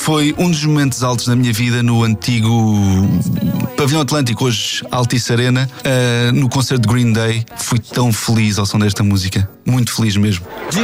Foi um dos momentos altos da minha vida no antigo Pavilhão Atlântico, hoje Altice Arena, no concerto de Green Day. Fui tão feliz ao som desta música, muito feliz mesmo.